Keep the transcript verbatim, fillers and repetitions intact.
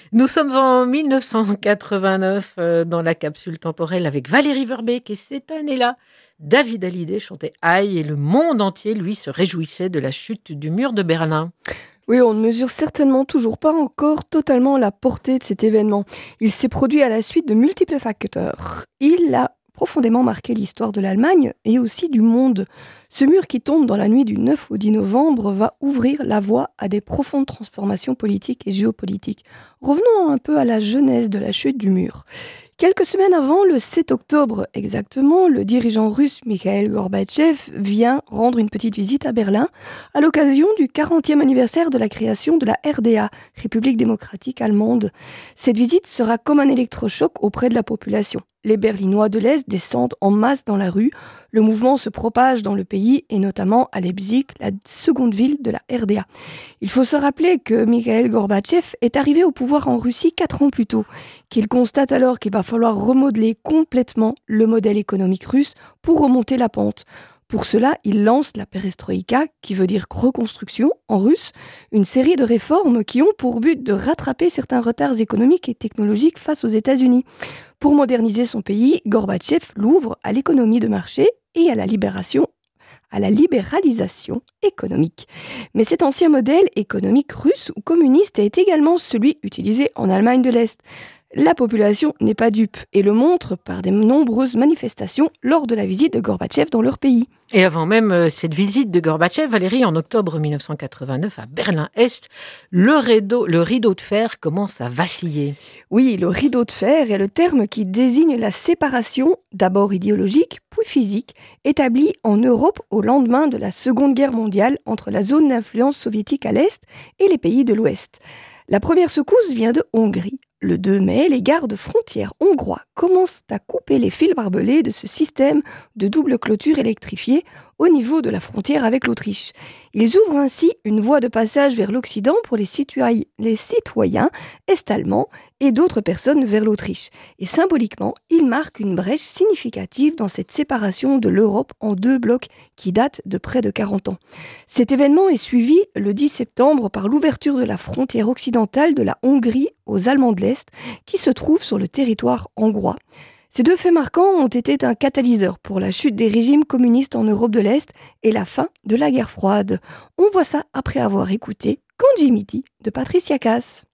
Nous sommes en mille neuf cent quatre-vingt-neuf euh, dans la capsule temporelle avec Valérie Verbeek et cette année-là, David Hallyday chantait Aïe et le monde entier, lui, se réjouissait de la chute du mur de Berlin. Oui, on ne mesure certainement toujours pas encore totalement la portée de cet événement. Il s'est produit à la suite de multiples facteurs. Il a profondément marqué l'histoire de l'Allemagne et aussi du monde. Ce mur qui tombe dans la nuit du neuf au dix novembre va ouvrir la voie à des profondes transformations politiques et géopolitiques. Revenons un peu à la genèse de la chute du mur. Quelques semaines avant, le sept octobre exactement, le dirigeant russe Mikhail Gorbatchev vient rendre une petite visite à Berlin à l'occasion du quarantième anniversaire de la création de la R D A, République démocratique allemande. Cette visite sera comme un électrochoc auprès de la population. Les Berlinois de l'Est descendent en masse dans la rue. Le mouvement se propage dans le pays et notamment à Leipzig, la seconde ville de la R D A. Il faut se rappeler que Mikhail Gorbatchev est arrivé au pouvoir en Russie quatre ans plus tôt, qu'il constate alors qu'il va falloir remodeler complètement le modèle économique russe pour remonter la pente. Pour cela, il lance la perestroïka, qui veut dire reconstruction en russe, une série de réformes qui ont pour but de rattraper certains retards économiques et technologiques face aux États-Unis. Pour moderniser son pays, Gorbatchev l'ouvre à l'économie de marché et à la libération à la libéralisation économique. Mais cet ancien modèle économique russe ou communiste est également celui utilisé en Allemagne de l'Est. La population n'est pas dupe et le montre par de nombreuses manifestations lors de la visite de Gorbatchev dans leur pays. Et avant même euh, cette visite de Gorbatchev, Valérie, en octobre mille neuf cent quatre-vingt-neuf à Berlin-Est, le rideau, le rideau de fer commence à vaciller. Oui, le rideau de fer est le terme qui désigne la séparation, d'abord idéologique, puis physique, établie en Europe au lendemain de la Seconde Guerre mondiale entre la zone d'influence soviétique à l'Est et les pays de l'Ouest. La première secousse vient de Hongrie. Le deux mai, les gardes frontières hongrois commencent à couper les fils barbelés de ce système de double clôture électrifiée au niveau de la frontière avec l'Autriche. Ils ouvrent ainsi une voie de passage vers l'Occident pour les, citoy- les citoyens est-allemands et d'autres personnes vers l'Autriche. Et symboliquement, ils marquent une brèche significative dans cette séparation de l'Europe en deux blocs qui datent de près de quarante ans. Cet événement est suivi le dix septembre par l'ouverture de la frontière occidentale de la Hongrie aux Allemands de l'Est, qui se trouvent sur le territoire hongrois. Ces deux faits marquants ont été un catalyseur pour la chute des régimes communistes en Europe de l'Est et la fin de la guerre froide. On voit ça après avoir écouté Quand Jimmy dit de Patricia Cass.